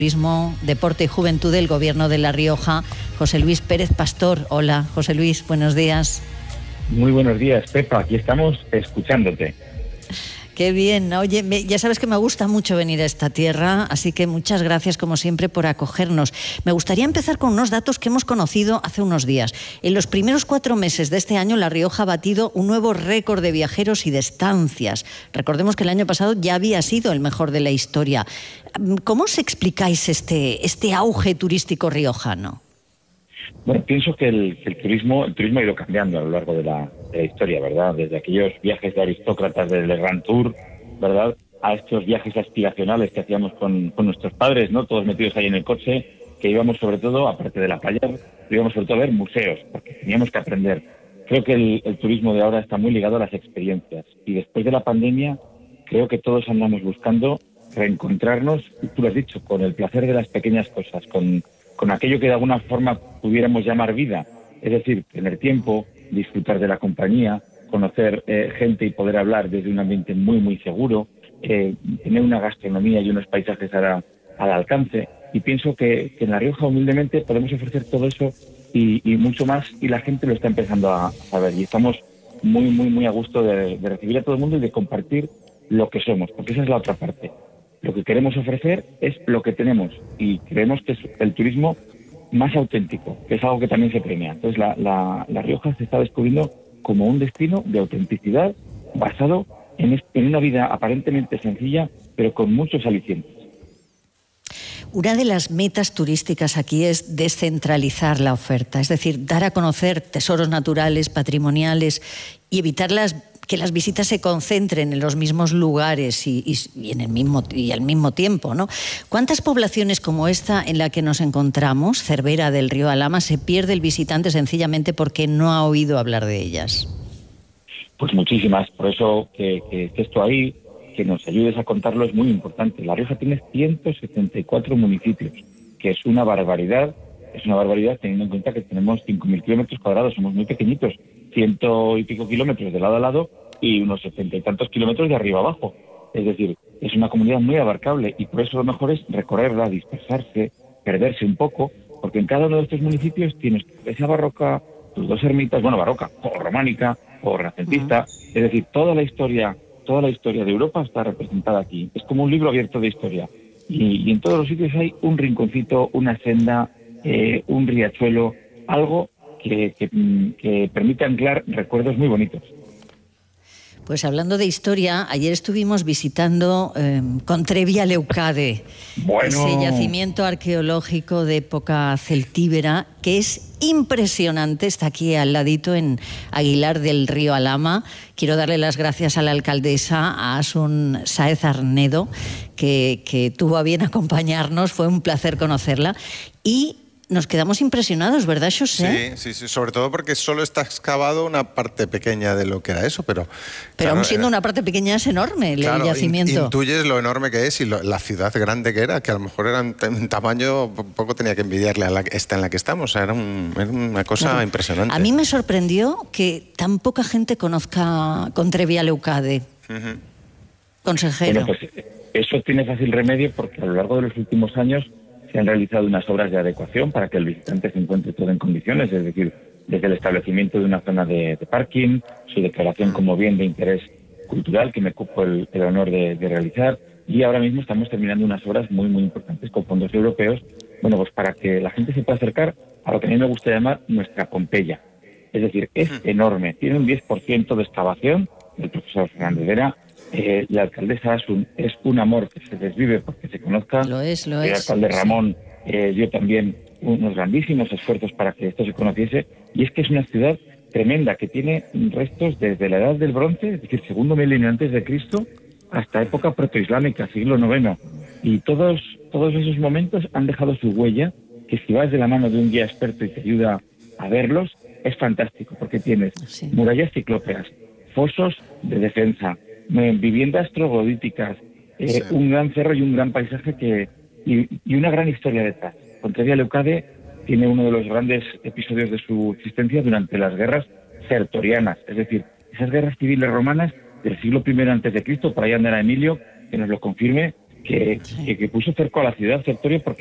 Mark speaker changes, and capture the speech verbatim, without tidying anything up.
Speaker 1: Turismo, Deporte y Juventud del Gobierno de La Rioja, José Luis Pérez Pastor. Hola, José Luis, buenos días.
Speaker 2: Muy buenos días, Pepa, aquí estamos escuchándote.
Speaker 1: Qué bien. Oye, me, ya sabes que me gusta mucho venir a esta tierra, así que muchas gracias, como siempre, por acogernos. Me gustaría empezar con unos datos que hemos conocido hace unos días. En los primeros cuatro meses de este año, La Rioja ha batido un nuevo récord de viajeros y de estancias. Recordemos que el año pasado ya había sido el mejor de la historia. ¿Cómo os explicáis este, este auge turístico riojano?
Speaker 2: Bueno, pienso que el, que el turismo el turismo ha ido cambiando a lo largo de la, de la historia, ¿verdad? Desde aquellos viajes de aristócratas del Grand Tour, ¿verdad?, a estos viajes aspiracionales que hacíamos con, con nuestros padres, ¿no?, todos metidos ahí en el coche, que íbamos sobre todo, aparte de la playa, íbamos sobre todo a ver museos, porque teníamos que aprender. Creo que el, el turismo de ahora está muy ligado a las experiencias. Y después de la pandemia, creo que todos andamos buscando reencontrarnos, tú lo has dicho, con el placer de las pequeñas cosas, con... con aquello que de alguna forma pudiéramos llamar vida, es decir, tener tiempo, disfrutar de la compañía, conocer eh, gente y poder hablar desde un ambiente muy, muy seguro, eh, tener una gastronomía y unos paisajes a, al alcance. Y pienso que, que en La Rioja, humildemente, podemos ofrecer todo eso y, y mucho más, y la gente lo está empezando a saber. Y estamos muy, muy, muy a gusto de, de recibir a todo el mundo y de compartir lo que somos, porque esa es la otra parte. Lo que queremos ofrecer es lo que tenemos y creemos que es el turismo más auténtico, que es algo que también se premia. Entonces la, la, la Rioja se está descubriendo como un destino de autenticidad basado en, en una vida aparentemente sencilla, pero con muchos alicientes.
Speaker 1: Una de las metas turísticas aquí es descentralizar la oferta, es decir, dar a conocer tesoros naturales, patrimoniales y evitar las que las visitas se concentren en los mismos lugares y, y, y, en el mismo, y al mismo tiempo, ¿no? ¿Cuántas poblaciones como esta en la que nos encontramos, Cervera del Río Alhama, se pierde el visitante sencillamente porque no ha oído hablar de ellas?
Speaker 2: Pues muchísimas, por eso que, que estés tú ahí, que nos ayudes a contarlo es muy importante. La Rioja tiene ciento setenta y cuatro municipios, que es una barbaridad, es una barbaridad teniendo en cuenta que tenemos cinco mil kilómetros cuadrados, somos muy pequeñitos, ciento y pico kilómetros de lado a lado y unos setenta y tantos kilómetros de arriba abajo. Es decir, es una comunidad muy abarcable y por eso lo mejor es recorrerla, dispersarse, perderse un poco, porque en cada uno de estos municipios tienes esa barroca, tus dos ermitas, bueno, barroca, o románica, o renacentista, uh-huh. Es decir, toda la historia, toda la historia de Europa está representada aquí. Es como un libro abierto de historia. Y, y en todos los sitios hay un rinconcito, una senda, eh, un riachuelo, algo que, que, que permite anclar recuerdos muy bonitos.
Speaker 1: Pues hablando de historia, ayer estuvimos visitando eh, Contrevia Leucade, bueno. Ese yacimiento arqueológico de época celtíbera que es impresionante, está aquí al ladito en Aguilar del Río Alhama. Quiero darle las gracias a la alcaldesa, a Asun Sáez Arnedo, que, que tuvo a bien acompañarnos, fue un placer conocerla y nos quedamos impresionados, ¿verdad, José?
Speaker 3: Sí, sí, sí, sobre todo porque solo está excavado una parte pequeña de lo que era eso, pero...
Speaker 1: Pero
Speaker 3: claro,
Speaker 1: aún siendo
Speaker 3: era,
Speaker 1: una parte pequeña es enorme el
Speaker 3: claro,
Speaker 1: yacimiento.
Speaker 3: Intuyes lo enorme que es y lo, la ciudad grande que era, que a lo mejor era un tamaño, poco tenía que envidiarle a la, esta en la que estamos, era, un, era una cosa claro. impresionante.
Speaker 1: A mí me sorprendió que tan poca gente conozca Contrevia Leucade. Uh-huh. Consejero.
Speaker 2: Bueno, pues eso tiene fácil remedio porque a lo largo de los últimos años se han realizado unas obras de adecuación para que el visitante se encuentre todo en condiciones, es decir, desde el establecimiento de una zona de, de parking, su declaración como bien de interés cultural, que me ocupo el, el honor de, de realizar, y ahora mismo estamos terminando unas obras muy, muy importantes con fondos europeos, bueno, pues para que la gente se pueda acercar a lo que a mí me gusta llamar nuestra Pompeya. Es decir, es enorme, tiene un diez por ciento de excavación, el profesor Fernández Vera. Eh, la alcaldesa es un, es un amor que se desvive porque se conozca.
Speaker 1: Lo es, lo
Speaker 2: el
Speaker 1: es.
Speaker 2: alcalde Ramón eh, dio también unos grandísimos esfuerzos para que esto se conociese, y es que es una ciudad tremenda que tiene restos desde la edad del bronce, es decir, segundo milenio antes de Cristo, hasta época protoislámica, siglo noveno, y todos, todos esos momentos han dejado su huella, que si vas de la mano de un guía experto y te ayuda a verlos, es fantástico, porque tienes sí. murallas ciclópeas, fosos de defensa, viviendas troglodíticas, eh, sí. un gran cerro y un gran paisaje que y, y una gran historia detrás. Contrevia Leucade tiene uno de los grandes episodios de su existencia durante las guerras sertorianas, es decir, esas guerras civiles romanas del siglo primero antes de Cristo, por ahí andará Emilio, que nos lo confirme, que,
Speaker 1: Sí.
Speaker 2: que, que puso cerco a la ciudad, Sertorio, porque